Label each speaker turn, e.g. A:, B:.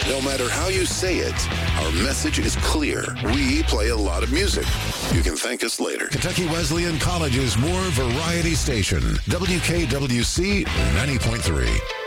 A: No matter how you say it, our message is clear. We play a lot of music. You can thank us later. Kentucky Wesleyan College's more variety station, WKWC 90.3.